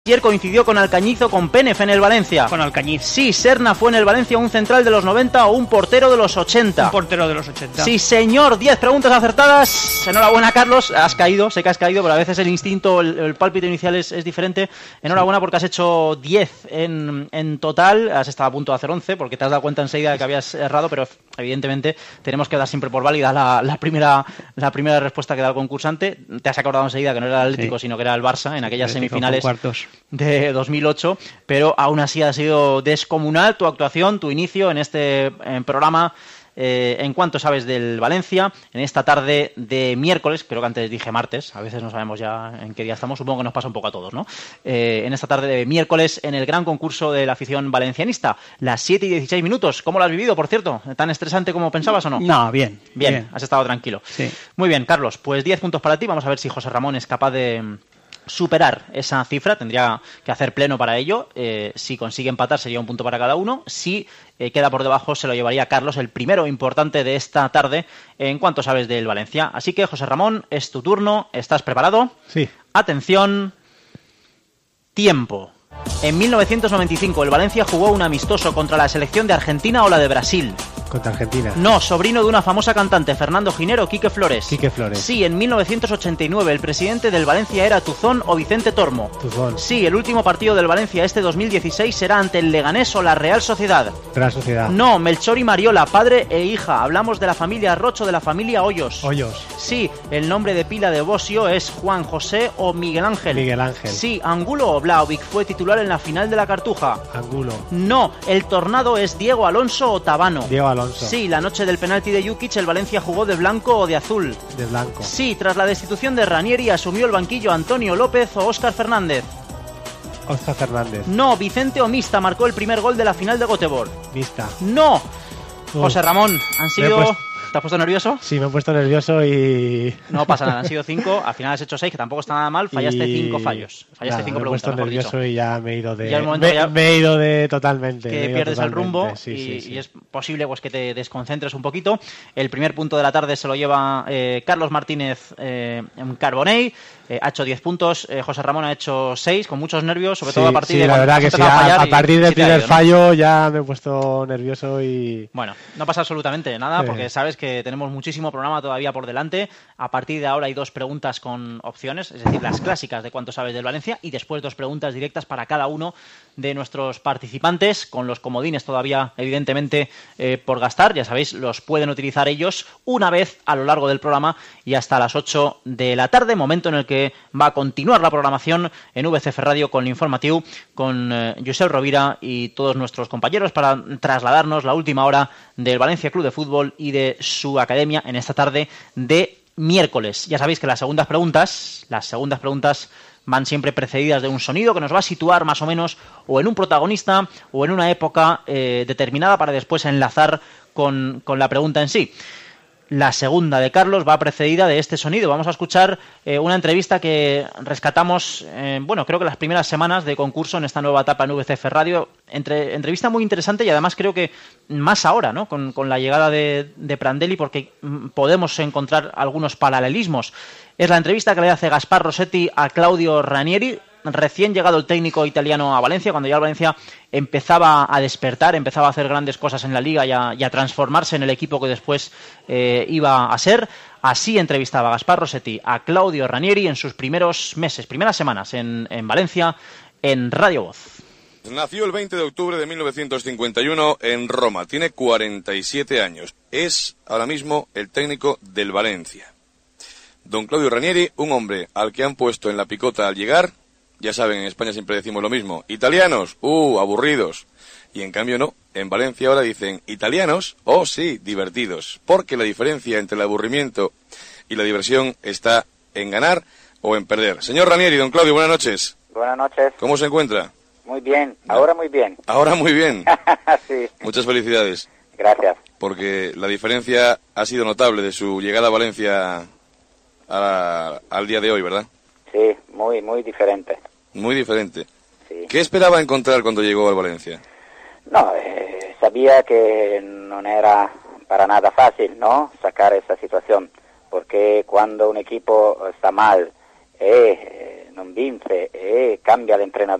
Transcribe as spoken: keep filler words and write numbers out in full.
Ayer coincidió con Alcañiz o con Pénez en el Valencia. Con Alcañiz. Sí, Serna fue en el Valencia un central de los noventa o un portero de los ochenta. Un portero de los ochenta. Sí, señor, diez preguntas acertadas. Enhorabuena, Carlos. Has caído, sé que has caído, pero a veces el instinto, el, el pálpito inicial es, es diferente. Enhorabuena porque has hecho diez en, en total. Has estado a punto de hacer once porque te has dado cuenta enseguida de que habías errado, pero evidentemente tenemos que dar siempre por válida la, la, primera, la primera respuesta que da el concursante. Te has acordado enseguida que no era el Atlético, sí, sino que era el Barça en aquellas Atlético semifinales cuartos de dos mil ocho, pero aún así ha sido descomunal tu actuación, tu inicio en este en programa. Eh, en cuanto sabes del Valencia, en esta tarde de miércoles, creo que antes dije martes, a veces no sabemos ya en qué día estamos, supongo que nos pasa un poco a todos, ¿no? Eh, en esta tarde de miércoles, en el gran concurso de la afición valencianista, las siete y dieciséis minutos. ¿Cómo lo has vivido, por cierto? ¿Tan estresante como pensabas o no? No, bien. Bien, bien. Has estado tranquilo. Sí. Muy bien, Carlos, pues diez puntos para ti. Vamos a ver si José Ramón es capaz de superar esa cifra. Tendría que hacer pleno para ello. Eh, si consigue empatar sería un punto para cada uno. Si eh, queda por debajo se lo llevaría Carlos, el primero importante de esta tarde en cuanto sabes del Valencia. Así que, José Ramón, es tu turno. ¿Estás preparado? Sí. Atención. Tiempo. En mil novecientos noventa y cinco el Valencia jugó un amistoso contra la selección de Argentina o la de Brasil. Contra Argentina. No, sobrino de una famosa cantante, Fernando Ginero, Quique Flores. Quique Flores. Sí, en mil novecientos ochenta y nueve el presidente del Valencia era Tuzón o Vicente Tormo. Tuzón. Sí, el último partido del Valencia este dos mil dieciséis será ante el Leganés o la Real Sociedad. Real Sociedad. No, Melchor y Mariola, padre e hija. Hablamos de la familia Rocho, de la familia Hoyos. Hoyos. Sí, el nombre de pila de Bosio es Juan José o Miguel Ángel. Miguel Ángel. Sí, Angulo o Blaovic fue titular en la final de la Cartuja. Angulo. No, el Tornado es Diego Alonso o Tabano. Diego Alonso. Sí, la noche del penalti de Jukic el Valencia jugó de blanco o de azul. De blanco. Sí, tras la destitución de Ranieri asumió el banquillo Antonio López o Óscar Fernández. Óscar Fernández. No, Vicente Omista marcó el primer gol de la final de Göteborg. Vista. No. Uh, José Ramón, han sido... puesto... ¿Te has puesto nervioso? Sí, me he puesto nervioso y... No pasa nada, han sido cinco, al final has hecho seis, que tampoco está nada mal, fallaste y... cinco fallos. Fallaste nada, cinco me preguntas, he puesto nervioso dicho. Y ya me he ido de... Ya el momento me, ya... me he ido de totalmente. Que pierdes totalmente. el rumbo sí, y, sí, sí. y es posible pues que te desconcentres un poquito. El primer punto de la tarde se lo lleva eh, Carlos Martínez eh, Carbonell. Eh, ha hecho diez puntos, eh, José Ramón ha hecho seis, con muchos nervios, sobre sí, todo a partir sí, de... la verdad que sí, a, a partir del primer ido, ¿no? fallo ya me he puesto nervioso y... Bueno, no pasa absolutamente nada, sí, porque sabes que tenemos muchísimo programa todavía por delante. A partir de ahora hay dos preguntas con opciones, es decir, las clásicas de cuánto sabes del Valencia, y después dos preguntas directas para cada uno de nuestros participantes, con los comodines todavía, evidentemente, eh, por gastar. Ya sabéis, los pueden utilizar ellos una vez a lo largo del programa y hasta las ocho de la tarde, momento en el que va a continuar la programación en V C F Radio con el informativo, con eh, Josep Rovira y todos nuestros compañeros para trasladarnos la última hora del Valencia Club de Fútbol y de su academia en esta tarde de miércoles. Ya sabéis que las segundas preguntas, las segundas preguntas van siempre precedidas de un sonido que nos va a situar más o menos o en un protagonista o en una época eh, determinada para después enlazar con, con la pregunta en sí. La segunda de Carlos va precedida de este sonido. Vamos a escuchar eh, una entrevista que rescatamos, eh, bueno, creo que las primeras semanas de concurso en esta nueva etapa en V C F Radio. Entre, entrevista muy interesante y además creo que más ahora, ¿no? Con, con la llegada de, de Prandelli, porque mm, podemos encontrar algunos paralelismos. Es la entrevista que le hace Gaspar Rossetti a Claudio Ranieri, recién llegado el técnico italiano a Valencia, cuando ya el Valencia empezaba a despertar, empezaba a hacer grandes cosas en la Liga y a, y a transformarse en el equipo que después eh, iba a ser. Así entrevistaba Gaspar Rossetti a Claudio Ranieri en sus primeros meses, primeras semanas en, en Valencia, en Radio Voz. Nació el veinte de octubre de mil novecientos cincuenta y uno en Roma, tiene cuarenta y siete años, es ahora mismo el técnico del Valencia. Don Claudio Ranieri, un hombre al que han puesto en la picota al llegar. Ya saben, en España siempre decimos lo mismo. Italianos, uh, aburridos. Y en cambio no, en Valencia ahora dicen italianos, oh sí, divertidos. Porque la diferencia entre el aburrimiento y la diversión está en ganar o en perder. Señor Ranieri, don Claudio, buenas noches. Buenas noches. ¿Cómo se encuentra? Muy bien, ahora muy bien. Ahora muy bien. Sí. Muchas felicidades. Gracias. Porque la diferencia ha sido notable de su llegada a Valencia a, al día de hoy, ¿verdad? Sí, muy, muy diferente. Muy diferente. Sí. ¿Qué esperaba encontrar cuando llegó al Valencia? No, eh, sabía que no era para nada fácil, ¿no?, sacar esa situación, porque cuando un equipo está mal, eh, non vince e cambia l'entrenatore